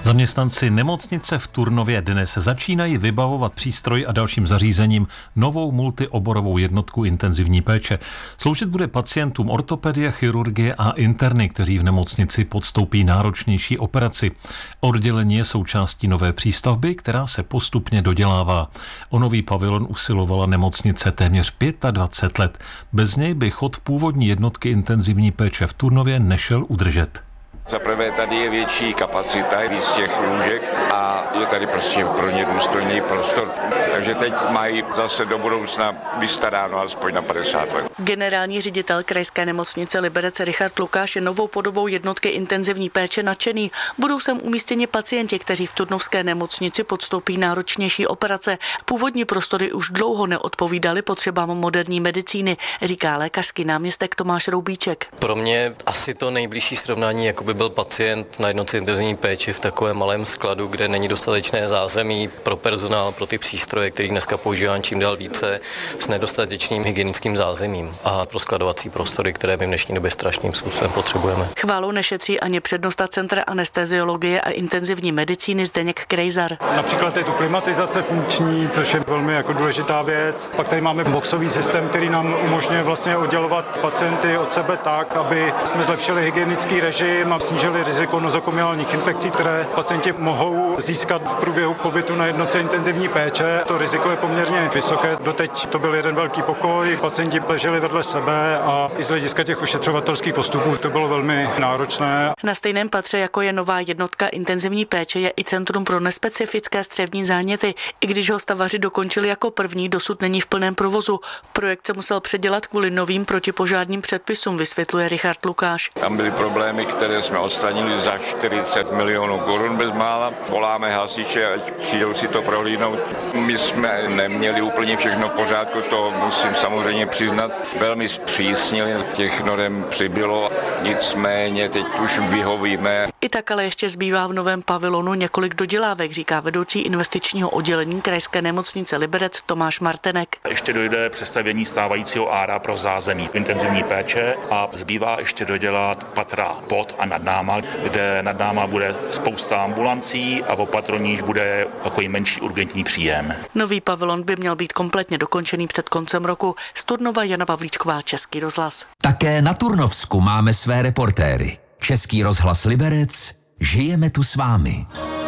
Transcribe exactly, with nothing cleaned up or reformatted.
Zaměstnanci nemocnice v Turnově dnes začínají vybavovat přístroj a dalším zařízením novou multioborovou jednotku intenzivní péče. Sloužit bude pacientům ortopedie, chirurgie a interny, kteří v nemocnici podstoupí náročnější operaci. Oddělení je součástí nové přístavby, která se postupně dodělává. O nový pavilon usilovala nemocnice téměř dvacet pět let. Bez něj by chod původní jednotky intenzivní péče v Turnově nešel udržet. Za prvé tady je větší kapacita, víc těch lůžek a je tady prostě pro ně důstojný prostor. Takže teď mají zase do budoucna vystaráno aspoň na padesát let. Generální ředitel krajské nemocnice Liberec Richard Lukáš je novou podobou jednotky intenzivní péče nadšený. Budou sem umístěni pacienti, kteří v turnovské nemocnici podstoupí náročnější operace. Původní prostory už dlouho neodpovídaly potřebám moderní medicíny, říká lékařský náměstek Tomáš Roubíček. Pro mě asi to nejbližší srovnání, jako by byl pacient na jednotce intenzivní péči v takovém malém skladu, kde není dostatečné zázemí pro personál, pro ty přístroje, který dneska používám čím dál více, s nedostatečným hygienickým zázemím a pro skladovací prostory, které my v dnešní době strašným způsobem potřebujeme. Chválu nešetří ani přednosta Centra anesteziologie a intenzivní medicíny Zdeněk Krejzar. Například je tu klimatizace funkční, což je velmi jako důležitá věc. Pak tady máme boxový systém, který nám umožňuje vlastně oddělovat pacienty od sebe tak, aby jsme zlepšili hygienický režim a snížili riziko nozokomiálních infekcí, které pacienti mohou získat v průběhu pobytu na jednotce intenzivní péče. To riziko je poměrně vysoké. Doteď to byl jeden velký pokoj, pacienti leželi vedle sebe a i z hlediska těch ošetřovatelských postupů to bylo velmi náročné. Na stejném patře, jako je nová jednotka intenzivní péče, je i Centrum pro nespecifické střevní záněty. I když ho stavaři dokončili jako první, dosud není v plném provozu. Projekt se musel předělat kvůli novým protipožárním předpisům, vysvětluje Richard Lukáš. Tam byly problémy, které jsme odstranili za čtyřicet milionů korun bezmála. Voláme hasiče, ať přijdou si to prohlídnout. My jsme neměli úplně všechno v pořádku, to musím samozřejmě přiznat. Velmi zpřísnili, těch norem přibylo, nicméně teď už vyhovíme. I tak ale ještě zbývá v novém pavilonu několik dodělávek, říká vedoucí investičního oddělení krajské nemocnice Liberec Tomáš Martenek. Ještě dojde přestavění stávajícího ára pro zázemí intenzivní péče a zbývá ještě dodělat patra pod a nad náma, kde nad náma bude spousta ambulancí a opatro níž bude takový menší urgentní příjem. Nový pavilon by měl být kompletně dokončený před koncem roku. Z Turnova Jana Pavlíčková, Český rozhlas. Také na Turnovsku máme své reportéry. Český rozhlas Liberec, žijeme tu s vámi.